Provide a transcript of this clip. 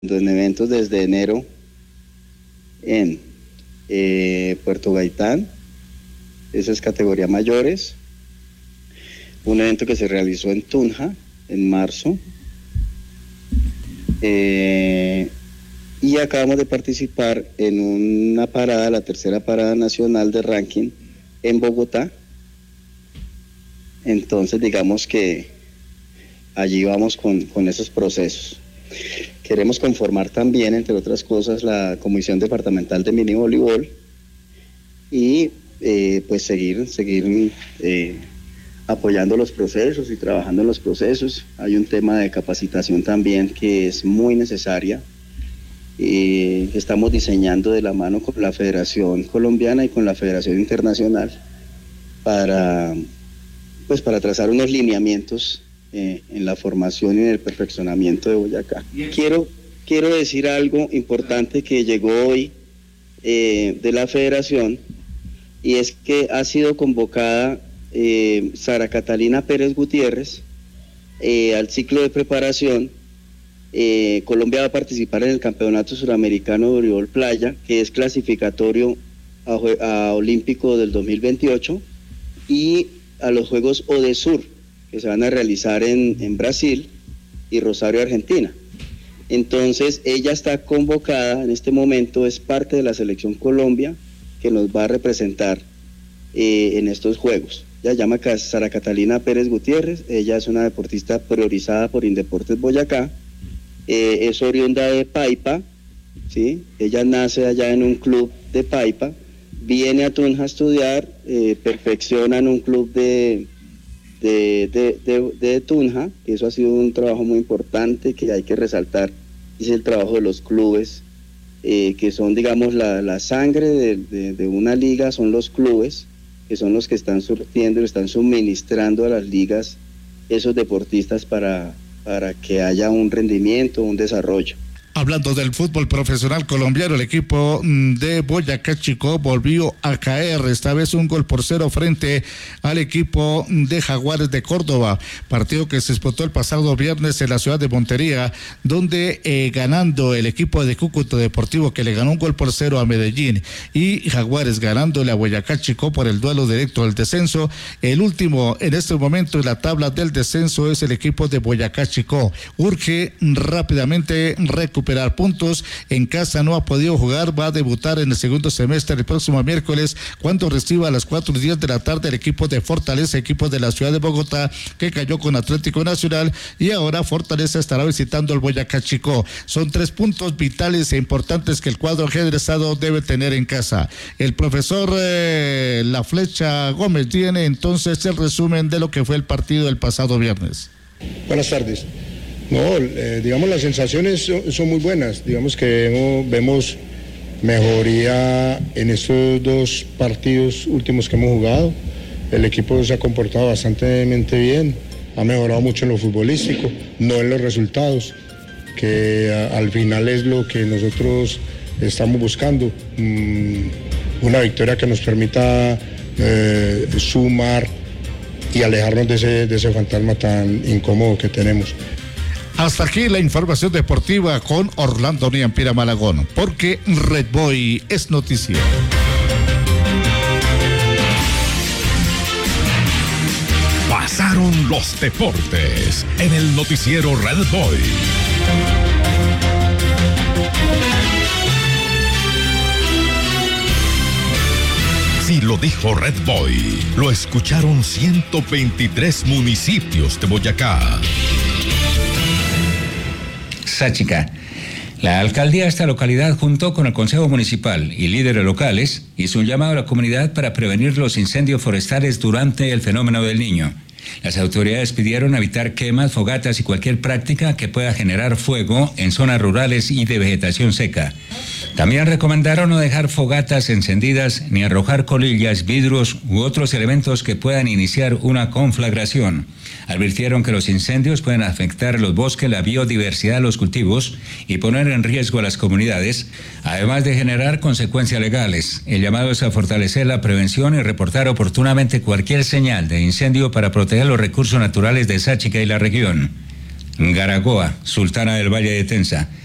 en eventos desde enero en Puerto Gaitán, esa es categoría mayores, un evento que se realizó en Tunja en marzo, y acabamos de participar en una parada, la tercera parada nacional de ranking en Bogotá. Entonces digamos que allí vamos con esos procesos. Queremos conformar también, entre otras cosas, la Comisión Departamental de Mini Voleibol y pues seguir apoyando los procesos y trabajando en los procesos. Hay un tema de capacitación también que es muy necesaria. Estamos diseñando de la mano con la Federación Colombiana y con la Federación Internacional para trazar unos lineamientos en la formación y en el perfeccionamiento de Boyacá. Quiero decir algo importante que llegó hoy de la Federación, y es que ha sido convocada Sara Catalina Pérez Gutiérrez al ciclo de preparación. Colombia va a participar en el Campeonato Suramericano de Voleibol Playa, que es clasificatorio a Olímpico del 2028, y a los Juegos ODESUR, que se van a realizar en Brasil y Rosario, Argentina. Entonces, ella está convocada en este momento, es parte de la Selección Colombia, que nos va a representar en estos Juegos. Ella se llama Sara Catalina Pérez Gutiérrez, ella es una deportista priorizada por Indeportes Boyacá, es oriunda de Paipa, ¿sí? Ella nace allá en un club de Paipa, viene a Tunja a estudiar, perfecciona en un club de Tunja, que eso ha sido un trabajo muy importante que hay que resaltar, es el trabajo de los clubes, que son, digamos, la sangre de una liga, son los clubes, que son los que están surtiendo, están suministrando a las ligas esos deportistas para que haya un rendimiento, un desarrollo. Hablando del fútbol profesional colombiano, el equipo de Boyacá Chicó volvió a caer, esta vez 1-0 frente al equipo de Jaguares de Córdoba, partido que se disputó el pasado viernes en la ciudad de Montería, donde ganando el equipo de Cúcuta Deportivo, que le ganó 1-0 a Medellín, y Jaguares ganándole a Boyacá Chicó por el duelo directo del descenso. El último en este momento en la tabla del descenso es el equipo de Boyacá Chicó. Urge rápidamente recuperar puntos, en casa no ha podido jugar, va a debutar en el segundo semestre el próximo miércoles, cuando reciba a las 4:10 de la tarde el equipo de Fortaleza, equipo de la ciudad de Bogotá, que cayó con Atlético Nacional, y ahora Fortaleza estará visitando el Boyacá Chicó. Son 3 puntos vitales e importantes que el cuadro ajedrezado debe tener en casa. El profesor La Flecha Gómez tiene entonces el resumen de lo que fue el partido del pasado viernes. Buenas tardes. No, digamos, las sensaciones son muy buenas, digamos que vemos mejoría en estos 2 partidos últimos que hemos jugado. El equipo se ha comportado bastante bien, ha mejorado mucho en lo futbolístico, no en los resultados, que al final es lo que nosotros estamos buscando, una victoria que nos permita sumar y alejarnos de ese fantasma tan incómodo que tenemos. Hasta aquí la información deportiva con Orlando Niampira Malagón, porque Red Boy es noticia. Pasaron los deportes en el noticiero Red Boy. Si lo dijo Red Boy, lo escucharon 123 municipios de Boyacá. Sáchica. La alcaldía de esta localidad, junto con el Consejo Municipal y líderes locales, hizo un llamado a la comunidad para prevenir los incendios forestales durante el fenómeno del Niño. Las autoridades pidieron evitar quemas, fogatas y cualquier práctica que pueda generar fuego en zonas rurales y de vegetación seca. También recomendaron no dejar fogatas encendidas ni arrojar colillas, vidrios u otros elementos que puedan iniciar una conflagración. Advirtieron que los incendios pueden afectar los bosques, la biodiversidad, los cultivos y poner en riesgo a las comunidades, además de generar consecuencias legales. El llamado es a fortalecer la prevención y reportar oportunamente cualquier señal de incendio para proteger los recursos naturales de Sáchica y la región. Garagoa, Sultana del Valle de Tensa.